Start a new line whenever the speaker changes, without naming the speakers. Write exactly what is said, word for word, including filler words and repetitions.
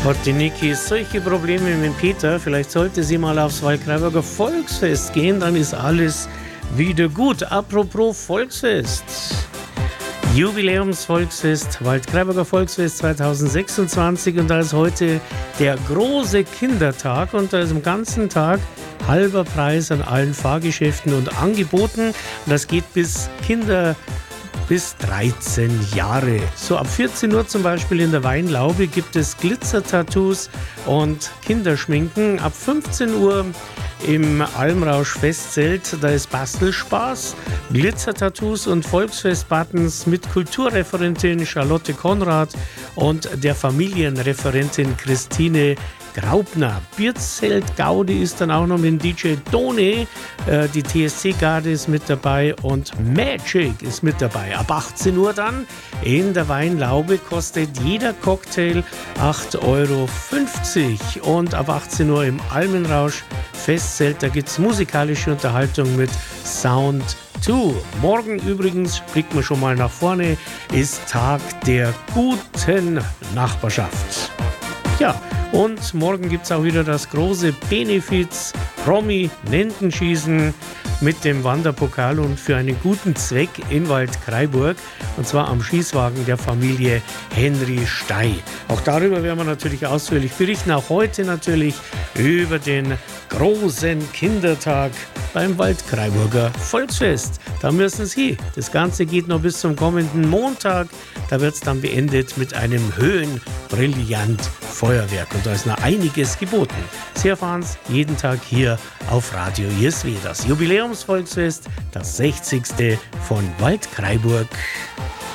Hat die Niki solche Probleme mit Peter? Vielleicht sollte sie mal aufs Waldkraiburger Volksfest gehen, dann ist alles wieder gut. Apropos Volksfest. Jubiläumsvolksfest, Waldkraiburger Volksfest zweitausendsechsundzwanzig, und da ist heute der große Kindertag und da ist am ganzen Tag halber Preis an allen Fahrgeschäften und Angeboten, und das geht bis Kinder bis dreizehn Jahre. So ab vierzehn Uhr zum Beispiel in der Weinlaube gibt es Glitzer-Tattoos und Kinderschminken. Ab fünfzehn Uhr im Almrausch-Festzelt, da ist Bastelspaß, Glitzer-Tattoos und Volksfest-Buttons mit Kulturreferentin Charlotte Konrad und der Familienreferentin Christine Graupner. Bierzelt Gaudi ist dann auch noch mit D J Tone, äh, die T S C-Garde ist mit dabei und Magic ist mit dabei. Ab achtzehn Uhr dann in der Weinlaube kostet jeder Cocktail acht Euro fünfzig, und ab achtzehn Uhr im Almenrausch Festzelt, da gibt es musikalische Unterhaltung mit Sound zwei. Morgen übrigens, blicken wir schon mal nach vorne, ist Tag der guten Nachbarschaft. Ja, und morgen gibt es auch wieder das große Benefiz-Prominentenschießen mit dem Wanderpokal und für einen guten Zweck in Waldkraiburg, und zwar am Schießwagen der Familie Henry Stey. Auch darüber werden wir natürlich ausführlich berichten, auch heute natürlich über den großen Kindertag beim Waldkraiburger Volksfest. Da müssen Sie. Das Ganze geht noch bis zum kommenden Montag. Da wird es dann beendet mit einem Höhenbrillant-Feuerwerk. Und da ist noch einiges geboten. Sie erfahren es jeden Tag hier auf Radio I S W. Das Jubiläumsvolksfest, das sechzigste von Waldkraiburg.